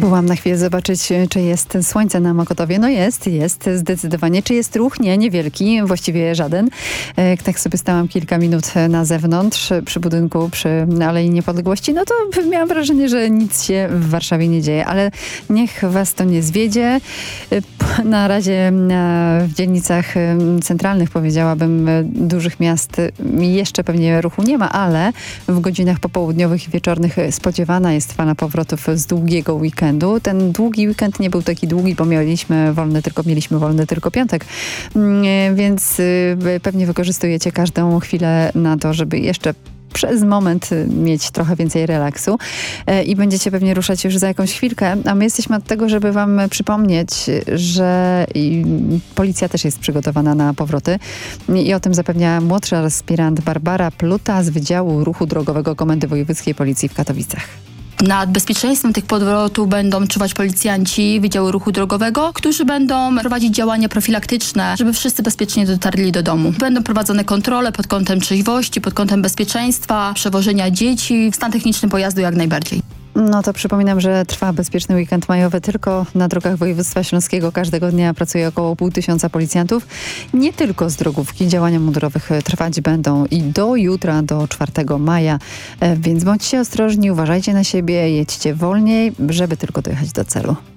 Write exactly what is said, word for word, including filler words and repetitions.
Byłam na chwilę zobaczyć, czy jest słońce na Mokotowie. No jest, jest zdecydowanie. Czy jest ruch? Nie, niewielki, właściwie żaden. Tak sobie stałam kilka minut na zewnątrz, przy budynku, przy Alei Niepodległości, no to miałam wrażenie, że nic się w Warszawie nie dzieje, ale niech was to nie zwiedzie. Na razie w dzielnicach centralnych, powiedziałabym, dużych miast jeszcze pewnie ruchu nie ma, ale w godzinach popołudniowych i wieczornych spodziewana jest fala powrotów z długiego weekendu. Ten długi weekend nie był taki długi, bo mieliśmy wolny tylko, mieliśmy wolny tylko piątek, więc pewnie wykorzystujecie każdą chwilę na to, żeby jeszcze przez moment mieć trochę więcej relaksu i będziecie pewnie ruszać już za jakąś chwilkę, a my jesteśmy od tego, żeby wam przypomnieć, że policja też jest przygotowana na powroty i o tym zapewnia młodsza aspirant Barbara Pluta z Wydziału Ruchu Drogowego Komendy Wojewódzkiej Policji w Katowicach. Nad bezpieczeństwem tych powrotów będą czuwać policjanci Wydziału Ruchu Drogowego, którzy będą prowadzić działania profilaktyczne, żeby wszyscy bezpiecznie dotarli do domu. Będą prowadzone kontrole pod kątem trzeźwości, pod kątem bezpieczeństwa, przewożenia dzieci, stan techniczny pojazdu jak najbardziej. No to przypominam, że trwa bezpieczny weekend majowy tylko na drogach województwa śląskiego. Każdego dnia pracuje około pół tysiąca policjantów. Nie tylko z drogówki. Działania mundurowych trwać będą i do jutra, do czwartego maja. Więc bądźcie ostrożni, uważajcie na siebie, jedźcie wolniej, żeby tylko dojechać do celu.